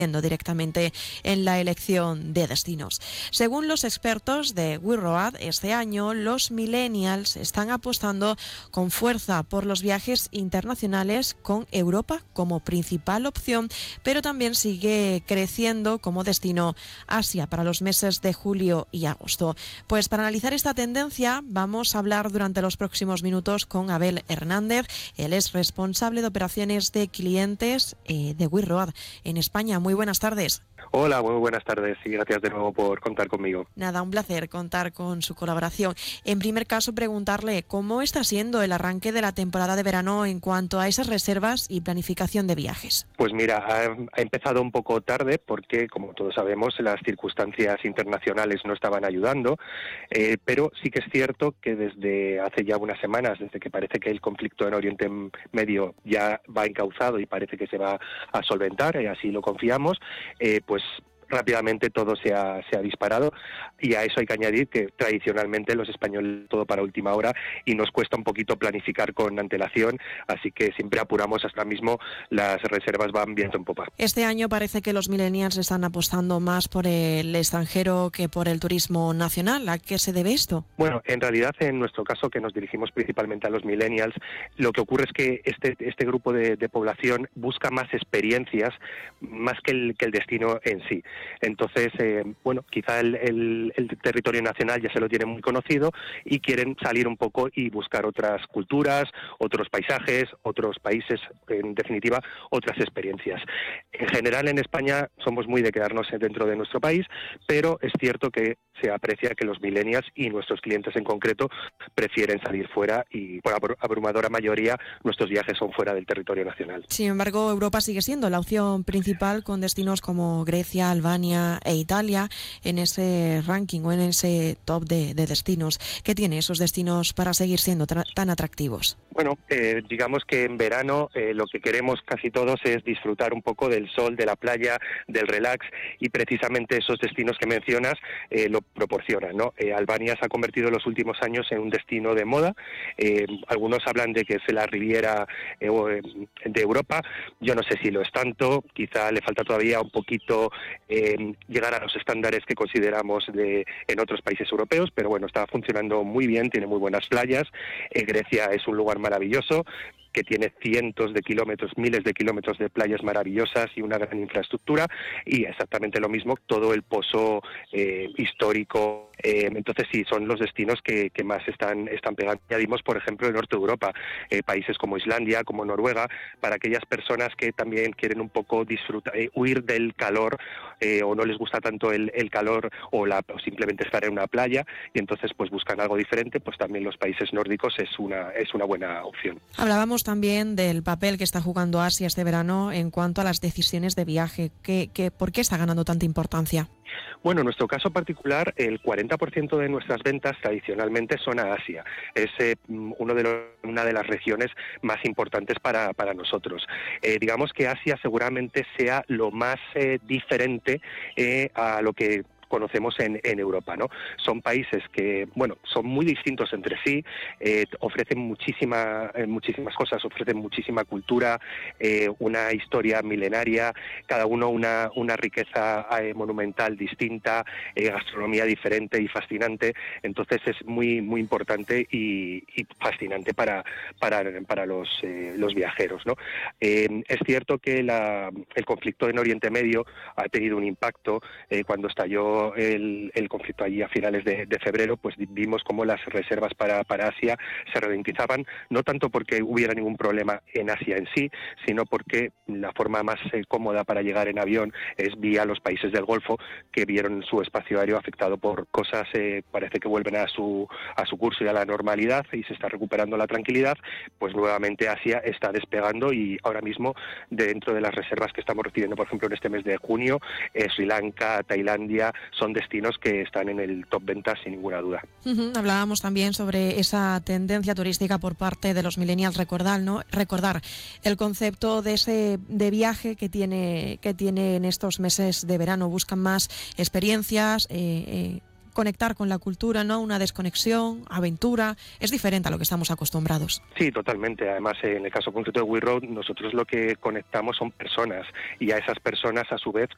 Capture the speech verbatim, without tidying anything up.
directamente en la elección de destinos. Según los expertos de We Road, este año los millennials están apostando con fuerza por los viajes internacionales con Europa como principal opción, pero también sigue creciendo como destino Asia para los meses de julio y agosto. Pues para analizar esta tendencia vamos a hablar durante los próximos minutos con Abel Hernández. Él es responsable de operaciones de clientes eh, de We Road en España. Muy buenas tardes. Hola, muy buenas tardes y gracias de nuevo por contar conmigo. Nada, un placer contar con su colaboración. En primer caso, preguntarle cómo está siendo el arranque de la temporada de verano en cuanto a esas reservas y planificación de viajes. Pues mira, ha, ha empezado un poco tarde porque, como todos sabemos, las circunstancias internacionales no estaban ayudando, eh, pero sí que es cierto que desde hace ya unas semanas, desde que parece que el conflicto en Oriente Medio ya va encauzado y parece que se va a solventar, y así lo confiamos, eh, pues rápidamente todo se ha, se ha disparado, y a eso hay que añadir que tradicionalmente los españoles todo para última hora y nos cuesta un poquito planificar con antelación, así que siempre apuramos. Hasta mismo las reservas van viento en popa. Este año parece que los millennials están apostando más por el extranjero que por el turismo nacional. ¿A qué se debe esto? Bueno, en realidad en nuestro caso, que nos dirigimos principalmente a los millennials, lo que ocurre es que este, este grupo de, de población busca más experiencias más que el, que el destino en sí. Entonces, eh, bueno, quizá el, el, el territorio nacional ya se lo tiene muy conocido y quieren salir un poco y buscar otras culturas, otros paisajes, otros países, en definitiva, otras experiencias. En general, en España somos muy de quedarnos dentro de nuestro país, pero es cierto que se aprecia que los millennials y nuestros clientes en concreto prefieren salir fuera, y por abrumadora mayoría nuestros viajes son fuera del territorio nacional. Sin embargo, Europa sigue siendo la opción principal, con destinos como Grecia, Albania e Italia en ese ranking o en ese top de, de destinos. ¿Qué tiene esos destinos para seguir siendo tra- tan atractivos? Bueno, eh, digamos que en verano eh, lo que queremos casi todos es disfrutar un poco del sol, de la playa, del relax, y precisamente esos destinos que mencionas eh, lo proporcionan, ¿no? Eh, Albania se ha convertido en los últimos años en un destino de moda. Eh, algunos hablan de que es la Riviera eh, de Europa. Yo no sé si lo es tanto, quizá le falta todavía un poquito eh, llegar a los estándares que consideramos de en otros países europeos, pero bueno, está funcionando muy bien, tiene muy buenas playas. Eh, Grecia es un lugar maravilloso, que tiene cientos de kilómetros, miles de kilómetros de playas maravillosas y una gran infraestructura, y exactamente lo mismo, todo el pozo eh, histórico. Eh, entonces sí, son los destinos que, que más están, están pegando. Añadimos, por ejemplo, el norte de Europa, eh, países como Islandia, como Noruega, para aquellas personas que también quieren un poco disfrutar, eh, huir del calor, eh, o no les gusta tanto el, el calor o, la, o simplemente estar en una playa, y entonces pues buscan algo diferente. Pues también los países nórdicos es una, es una buena opción. Hablábamos también del papel que está jugando Asia este verano en cuanto a las decisiones de viaje. ¿Qué, qué, ¿Por qué está ganando tanta importancia? Bueno, en nuestro caso particular, el cuarenta por ciento de nuestras ventas tradicionalmente son a Asia. Es eh, uno de los, una de las regiones más importantes para, para nosotros. Eh, digamos que Asia seguramente sea lo más eh, diferente eh, a lo que conocemos en, en Europa, ¿no? Son países que, bueno, son muy distintos entre sí, eh, ofrecen muchísima, eh, muchísimas cosas, ofrecen muchísima cultura, eh, una historia milenaria, cada uno una, una riqueza eh, monumental distinta, eh, gastronomía diferente y fascinante. Entonces es muy, muy importante y, y fascinante para, para, para los, eh, los viajeros, ¿no? Eh, es cierto que la, el conflicto en Oriente Medio ha tenido un impacto. Eh, cuando estalló El, el conflicto allí a finales de, de febrero, pues vimos cómo las reservas para, para Asia se ralentizaban, no tanto porque hubiera ningún problema en Asia en sí, sino porque la forma más eh, cómoda para llegar en avión es vía los países del Golfo, que vieron su espacio aéreo afectado por cosas, eh, parece que vuelven a su, a su curso y a la normalidad y se está recuperando la tranquilidad. Pues nuevamente Asia está despegando, y ahora mismo dentro de las reservas que estamos recibiendo, por ejemplo en este mes de junio, eh, Sri Lanka, Tailandia, son destinos que están en el top ventas sin ninguna duda. Uh-huh. Hablábamos también sobre esa tendencia turística por parte de los millennials. Recordar, ¿no? Recordar el concepto de ese de viaje que tiene que tiene en estos meses de verano. Buscan más experiencias, eh, eh, conectar con la cultura, ¿no? Una desconexión, aventura, es diferente a lo que estamos acostumbrados. Sí, totalmente. Además, en el caso concreto de We Road, nosotros lo que conectamos son personas, y a esas personas, a su vez,